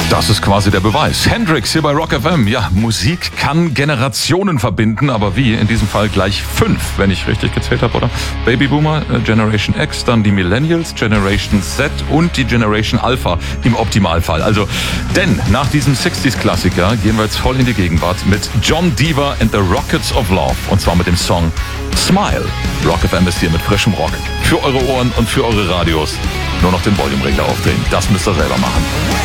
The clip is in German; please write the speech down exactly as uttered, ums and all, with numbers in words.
Das ist quasi der Beweis. Hendrix hier bei Rock F M. Ja, Musik kann Generationen verbinden, aber wie? In diesem Fall gleich fünf, wenn ich richtig gezählt habe, oder? Babyboomer, Generation X, dann die Millennials, Generation Z und die Generation Alpha im Optimalfall. Also, denn nach diesem sechziger-Klassiker gehen wir jetzt voll in die Gegenwart mit John Deaver and the Rockets of Love. Und zwar mit dem Song Smile. Rock F M ist hier mit frischem Rock. Für eure Ohren und für eure Radios. Nur noch den Volume-Regler aufdrehen. Das müsst ihr selber machen.